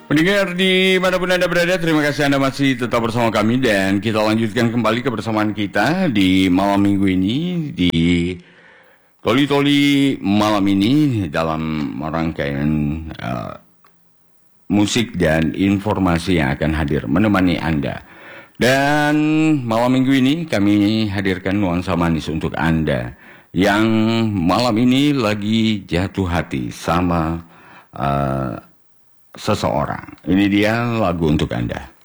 Pendengar dimanapun Anda berada, terima kasih Anda masih tetap bersama kami dan kita lanjutkan kembali kebersamaan kita di malam minggu ini di Toli-Toli malam ini dalam rangkaian musik dan informasi yang akan hadir menemani Anda. Dan malam minggu ini kami hadirkan nuansa manis untuk Anda yang malam ini lagi jatuh hati sama seseorang. Ini dia lagu untuk Anda.